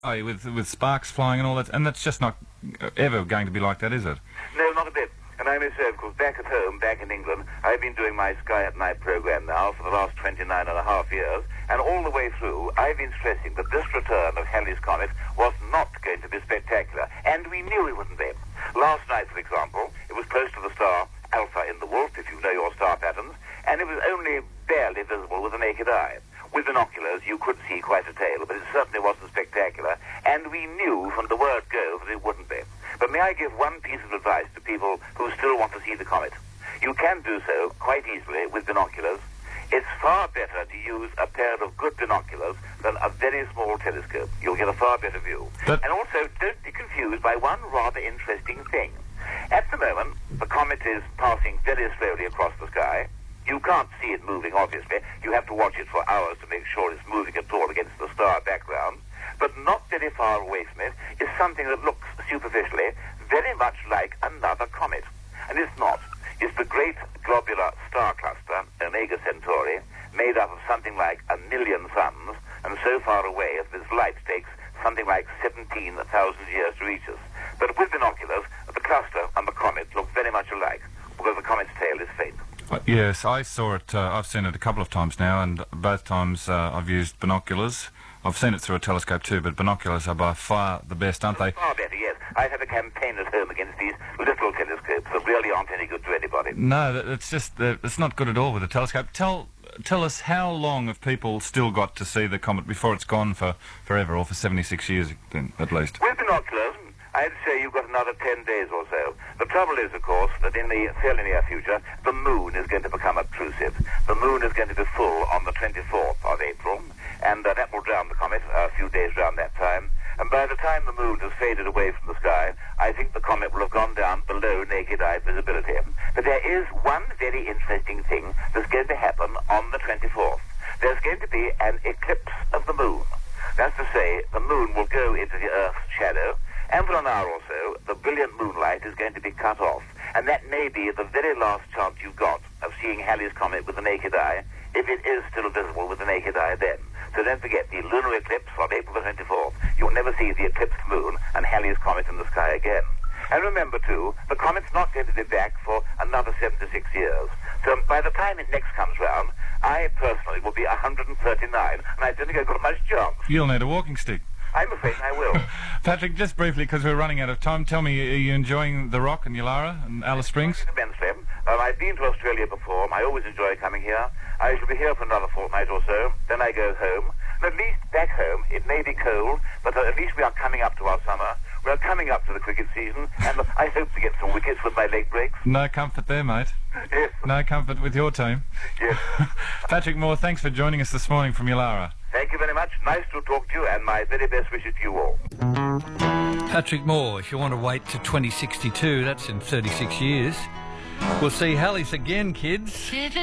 Oh, with sparks flying and all that, and that's just not ever going to be like that, is it? No, not a bit. And I may say, of course, back at home, back in England, I've been doing my Sky at Night program now for the last 29.5 years, and all the way through, I've been stressing that this return of Halley's Comet was not going to be spectacular, and we knew it wouldn't be. Last night, for example, it was close to the star Alpha in the Wolf, if you know your star patterns, and it was only barely visible with the naked eye. With binoculars, you could see quite a tail, but it certainly wasn't spectacular, and we knew from the word go that it wouldn't be. But may I give one piece of advice to people who still want to see the comet? You can do so quite easily with binoculars. It's far better to use a pair of good binoculars than a very small telescope. You'll get a far better view. And also, don't be confused by one rather interesting thing. At the moment, the comet is passing very slowly across the sky. You can't see it moving, obviously. You have to watch it for hours to make sure it's moving at all against the star background. But not very far away from it is something that looks superficially very much like another comet. And it's not. It's the great globular star cluster, Omega Centauri, made up of something like 1 million suns, and so far away that its light takes something like 17,000 years to reach us. But with binoculars, the cluster and the comet look very much alike, because the comet's tail is faint. Yes, I saw it. I've seen it a couple of times now, and both times I've used binoculars. I've seen it through a telescope too, but binoculars are by far the best, aren't they? Far better, yes. I've had a campaign at home against these little telescopes that really aren't any good to anybody. No, it's just it's not good at all with a telescope. Tell us, how long have people still got to see the comet before it's gone for forever, or for 76 years at least? With binoculars, I'd say you've got another 10 days or so. The trouble is, of course, that in the fairly near future, the moon is going to become obtrusive. The moon is going to be full on the 24th of April, and that will drown the comet a few days around that time. And by the time the moon has faded away from the sky, I think the comet will have gone down below naked eye visibility. But there is one very interesting thing that's going to happen on the 24th. There's going to be an eclipse of the moon. That's to say, the moon will go into the Earth's shadow, and for an hour or so, the brilliant moonlight is going to be cut off. And that may be the very last chance you've got of seeing Halley's Comet with the naked eye, if it is still visible with the naked eye then. So don't forget, the lunar eclipse on April the 24th. You'll never see the eclipsed moon and Halley's Comet in the sky again. And remember, too, the comet's not going to be back for another 76 years. So by the time it next comes round, I personally will be 139, and I don't think I've got much chance. You'll need a walking stick. I'm afraid I will. Patrick, just briefly, because we're running out of time, tell me, are you enjoying The Rock and Yulara and Alice Springs? Immensely. I've been to Australia before. I always enjoy coming here. I shall be here for another fortnight or so. Then I go home. And at least back home, it may be cold, but at least we are coming up to our summer. We are coming up to the cricket season, and I hope to get some wickets with my leg breaks. No comfort there, mate. Yes. No comfort with your team. Yes. Patrick Moore, thanks for joining us this morning from Yulara. Thank you very much. Nice to talk to you, and my very best wishes to you all. Patrick Moore, if you want to wait to 2062, that's in 36 years. We'll see Halley's again, kids.